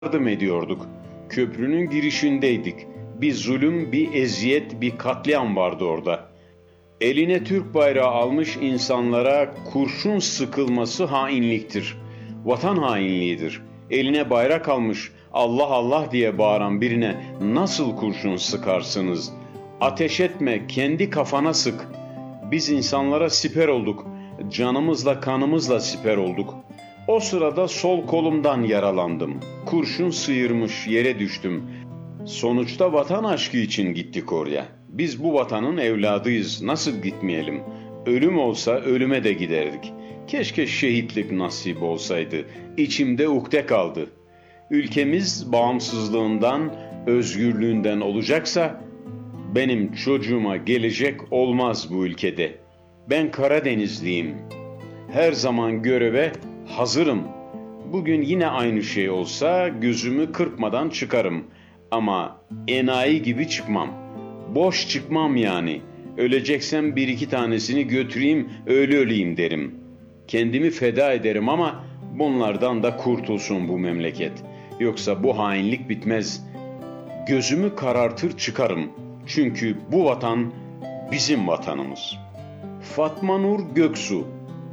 yardım ediyorduk. Köprünün girişindeydik. Bir zulüm, bir eziyet, bir katliam vardı orada. Eline Türk bayrağı almış insanlara kurşun sıkılması hainliktir. Vatan hainliğidir. Eline bayrak almış Allah Allah diye bağıran birine nasıl kurşun sıkarsınız? Ateş etme, kendi kafana sık. Biz insanlara siper olduk. Canımızla kanımızla siper olduk. O sırada sol kolumdan yaralandım. Kurşun sıyırmış yere düştüm. Sonuçta vatan aşkı için gittik oraya. Biz bu vatanın evladıyız. Nasıl gitmeyelim? Ölüm olsa ölüme de giderdik. Keşke şehitlik nasip olsaydı. İçimde ukde kaldı. Ülkemiz bağımsızlığından, özgürlüğünden olacaksa benim çocuğuma gelecek olmaz bu ülkede. Ben Karadenizliyim. Her zaman göreve hazırım. Bugün yine aynı şey olsa gözümü kırpmadan çıkarım. Ama enayi gibi çıkmam. Boş çıkmam yani. Öleceksem bir iki tanesini götüreyim öyle öleyim derim. Kendimi feda ederim ama bunlardan da kurtulsun bu memleket. Yoksa bu hainlik bitmez. Gözümü karartır çıkarım. Çünkü bu vatan bizim vatanımız. Fatma Nur Göksu,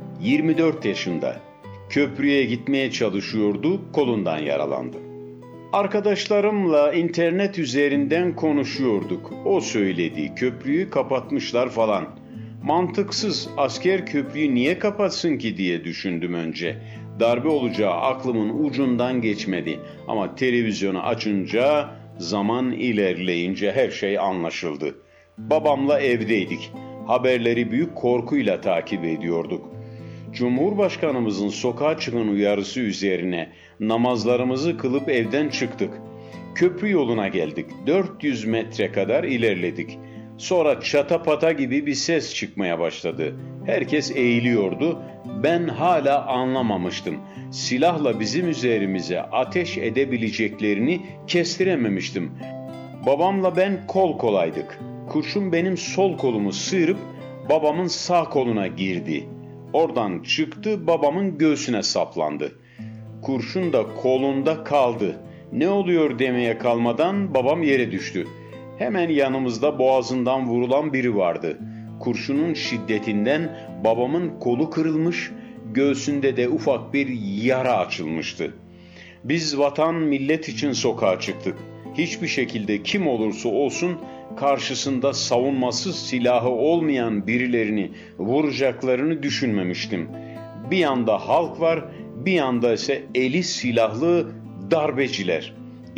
24 yaşında. Köprüye gitmeye çalışıyordu, kolundan yaralandı. Arkadaşlarımla internet üzerinden konuşuyorduk. O söyledi, köprüyü kapatmışlar falan. Mantıksız, asker köprüyü niye kapatsın ki diye düşündüm önce. Darbe olacağı aklımın ucundan geçmedi. Ama televizyonu açınca, zaman ilerleyince her şey anlaşıldı. Babamla evdeydik. Haberleri büyük korkuyla takip ediyorduk. Cumhurbaşkanımızın sokağa çıkın uyarısı üzerine namazlarımızı kılıp evden çıktık. Köprü yoluna geldik. 400 metre kadar ilerledik. Sonra çatapata gibi bir ses çıkmaya başladı. Herkes eğiliyordu. Ben hala anlamamıştım. Silahla bizim üzerimize ateş edebileceklerini kestirememiştim. Babamla ben kol kolaydık. Kurşun benim sol kolumu sıyırıp babamın sağ koluna girdi. Oradan çıktı, babamın göğsüne saplandı. Kurşun da kolunda kaldı. Ne oluyor demeye kalmadan babam yere düştü. Hemen yanımızda boğazından vurulan biri vardı. Kurşunun şiddetinden babamın kolu kırılmış, göğsünde de ufak bir yara açılmıştı. Biz vatan millet için sokağa çıktık. Hiçbir şekilde kim olursa olsun karşısında savunmasız silahı olmayan birilerini vuracaklarını düşünmemiştim. Bir yanda halk var, bir yanda ise eli silahlı darbeciler.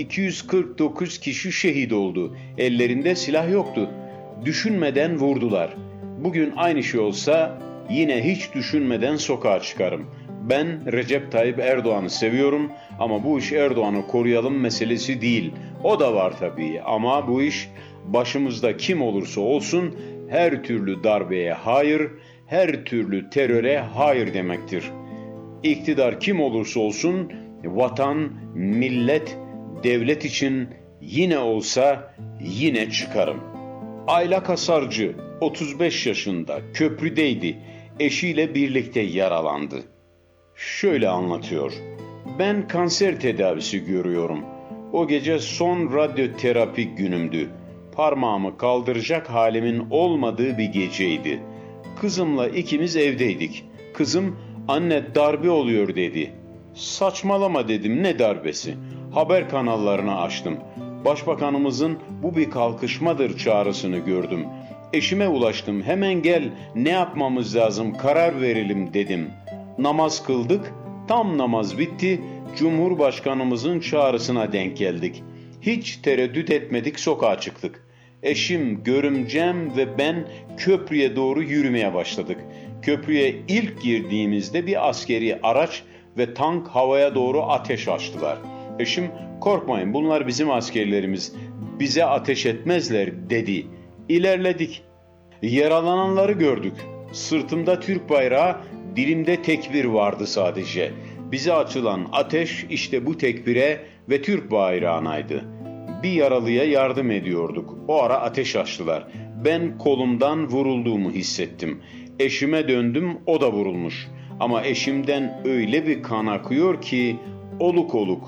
249 kişi şehit oldu. Ellerinde silah yoktu. Düşünmeden vurdular. Bugün aynı şey olsa yine hiç düşünmeden sokağa çıkarım. Ben Recep Tayyip Erdoğan'ı seviyorum ama bu iş Erdoğan'ı koruyalım meselesi değil. O da var tabii ama bu iş başımızda kim olursa olsun her türlü darbeye hayır, her türlü teröre hayır demektir. İktidar kim olursa olsun vatan, millet, devlet için yine olsa yine çıkarım. Ayla Kasarcı, 35 yaşında, köprüdeydi. Eşiyle birlikte yaralandı. Şöyle anlatıyor. Ben kanser tedavisi görüyorum. O gece son radyoterapi günümdü. Parmağımı kaldıracak halimin olmadığı bir geceydi. Kızımla ikimiz evdeydik. Kızım, anne darbe oluyor dedi. Saçmalama dedim, ne darbesi? Haber kanallarını açtım. Başbakanımızın bu bir kalkışmadır çağrısını gördüm. Eşime ulaştım, hemen gel, ne yapmamız lazım, karar verelim dedim. Namaz kıldık, tam namaz bitti, Cumhurbaşkanımızın çağrısına denk geldik. Hiç tereddüt etmedik, sokağa çıktık. Eşim, görümcem ve ben köprüye doğru yürümeye başladık. Köprüye ilk girdiğimizde bir askeri araç ve tank havaya doğru ateş açtılar. Eşim, korkmayın bunlar bizim askerlerimiz, bize ateş etmezler dedi. İlerledik. Yaralananları gördük. Sırtımda Türk bayrağı, dilimde tekbir vardı sadece. Bize açılan ateş işte bu tekbire ve Türk bayrağınaydı. Bir yaralıya yardım ediyorduk. O ara ateş açtılar. Ben kolumdan vurulduğumu hissettim. Eşime döndüm, o da vurulmuş. Ama eşimden öyle bir kan akıyor ki oluk oluk.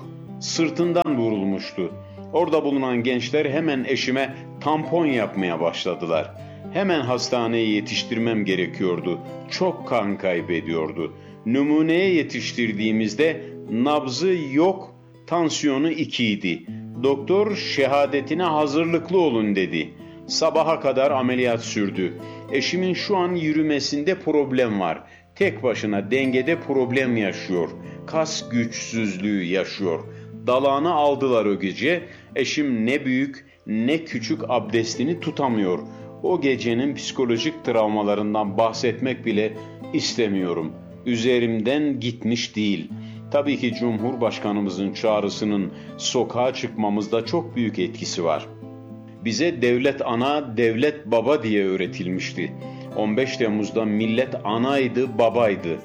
sırtından vurulmuştu. Orada bulunan gençler hemen eşime tampon yapmaya başladılar. Hemen hastaneye yetiştirmem gerekiyordu. Çok kan kaybediyordu. Numuneye yetiştirdiğimizde nabzı yok, tansiyonu 2 idi. Doktor şehadetine hazırlıklı olun dedi. Sabaha kadar ameliyat sürdü. Eşimin şu an yürümesinde problem var. Tek başına dengede problem yaşıyor. Kas güçsüzlüğü yaşıyor. Dalağını aldılar o gece. Eşim ne büyük ne küçük abdestini tutamıyor. O gecenin psikolojik travmalarından bahsetmek bile istemiyorum. Üzerimden gitmiş değil. Tabii ki Cumhurbaşkanımızın çağrısının sokağa çıkmamızda çok büyük etkisi var. Bize devlet ana, devlet baba diye öğretilmişti. 15 Temmuz'da millet anaydı, babaydı.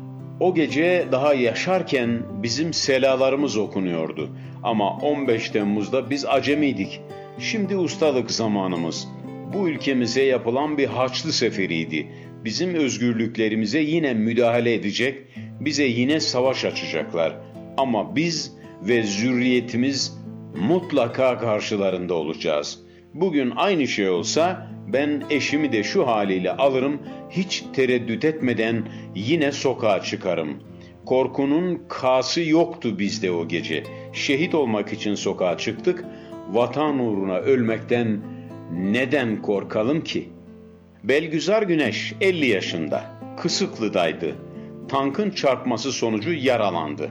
O gece daha yaşarken bizim selalarımız okunuyordu. Ama 15 Temmuz'da biz acemiydik. Şimdi ustalık zamanımız. Bu ülkemize yapılan bir Haçlı seferiydi. Bizim özgürlüklerimize yine müdahale edecek, bize yine savaş açacaklar. Ama biz ve zürriyetimiz mutlaka karşılarında olacağız. Bugün aynı şey olsa ben eşimi de şu haliyle alırım, hiç tereddüt etmeden yine sokağa çıkarım. Korkunun kası yoktu bizde o gece. Şehit olmak için sokağa çıktık. Vatan uğruna ölmekten neden korkalım ki? Belgüzar Güneş 50 yaşında, Kısıklı'daydı. Tankın çarpması sonucu yaralandı.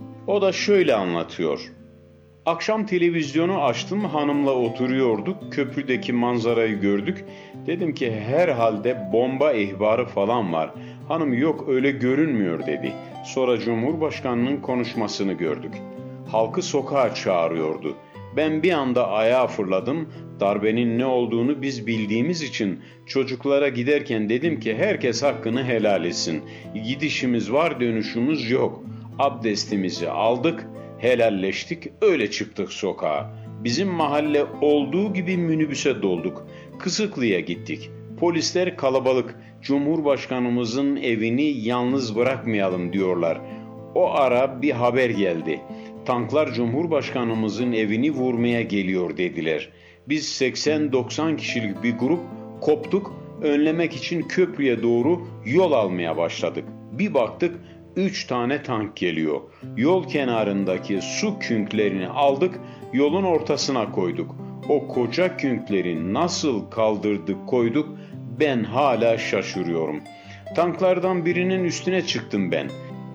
O da şöyle anlatıyor. Akşam televizyonu açtım, hanımla oturuyorduk, köprüdeki manzarayı gördük. Dedim ki herhalde bomba ihbarı falan var. Hanım yok öyle görünmüyor dedi. Sonra Cumhurbaşkanının konuşmasını gördük. Halkı sokağa çağırıyordu. Ben bir anda ayağa fırladım. Darbenin ne olduğunu biz bildiğimiz için çocuklara giderken dedim ki herkes hakkını helal etsin. Gidişimiz var, dönüşümüz yok. Abdestimizi aldık, helalleştik, öyle çıktık sokağa. Bizim mahalle olduğu gibi minibüse dolduk. Kısıklı'ya gittik. Polisler kalabalık. Cumhurbaşkanımızın evini yalnız bırakmayalım diyorlar. O ara bir haber geldi. Tanklar Cumhurbaşkanımızın evini vurmaya geliyor dediler. Biz 80-90 kişilik bir grup koptuk, önlemek için köprüye doğru yol almaya başladık. Bir baktık 3 tane tank geliyor. Yol kenarındaki su künklerini aldık, yolun ortasına koyduk. O koca künkleri nasıl kaldırdık koyduk ben hala şaşırıyorum. Tanklardan birinin üstüne çıktım ben.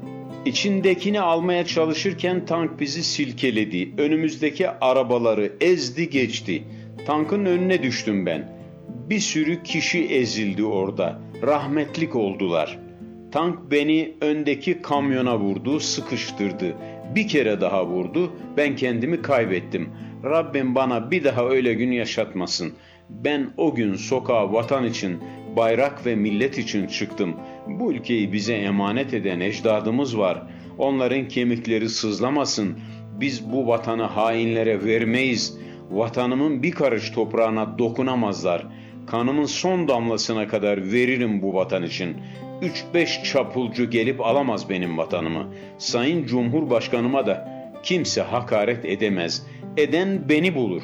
İçindekini almaya çalışırken tank bizi silkeledi. Önümüzdeki arabaları ezdi geçti. Tankın önüne düştüm ben. Bir sürü kişi ezildi orada. Rahmetlik oldular. Tank beni öndeki kamyona vurdu, sıkıştırdı. Bir kere daha vurdu, ben kendimi kaybettim. Rabbim bana bir daha öyle gün yaşatmasın. Ben o gün sokağa vatan için, bayrak ve millet için çıktım. Bu ülkeyi bize emanet eden ecdadımız var. Onların kemikleri sızlamasın. Biz bu vatanı hainlere vermeyiz. Vatanımın bir karış toprağına dokunamazlar. Kanımın son damlasına kadar veririm bu vatan için. 3-5 çapulcu gelip alamaz benim vatanımı. Sayın Cumhurbaşkanıma da kimse hakaret edemez. Eden beni bulur.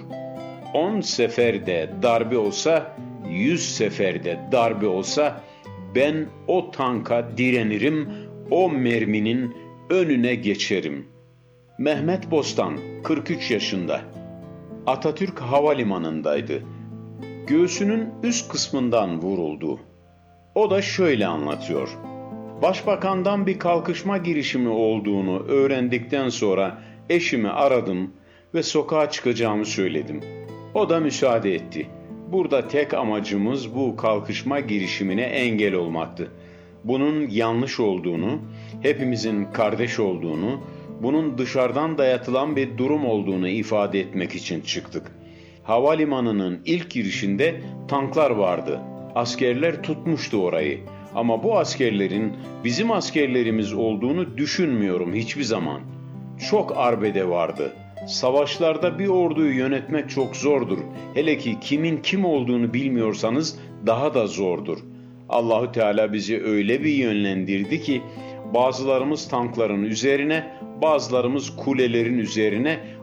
10 seferde darbe olsa, 100 seferde darbe olsa ben o tanka direnirim, o merminin önüne geçerim. Mehmet Bostan, 43 yaşında. Atatürk Havalimanı'ndaydı. Göğsünün üst kısmından vuruldu. O da şöyle anlatıyor. Başbakandan bir kalkışma girişimi olduğunu öğrendikten sonra eşimi aradım ve sokağa çıkacağımı söyledim. O da müsaade etti. Burada tek amacımız bu kalkışma girişimine engel olmaktı. Bunun yanlış olduğunu, hepimizin kardeş olduğunu, bunun dışarıdan dayatılan bir durum olduğunu ifade etmek için çıktık. Havalimanının ilk girişinde tanklar vardı. Askerler tutmuştu orayı. Ama bu askerlerin bizim askerlerimiz olduğunu düşünmüyorum hiçbir zaman. Çok arbede vardı. Savaşlarda bir orduyu yönetmek çok zordur. Hele ki kimin kim olduğunu bilmiyorsanız daha da zordur. Allahu Teala bizi öyle bir yönlendirdi ki Bazılarımız tankların üzerine, bazılarımız kulelerin üzerine,